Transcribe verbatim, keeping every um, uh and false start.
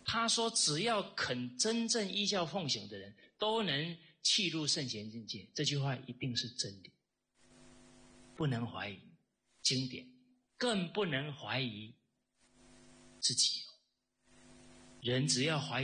他说只要肯真正依教奉行的人，都能契入圣贤境界。这句话一定是真理，不能怀疑经典，更不能怀疑自己。人只要怀疑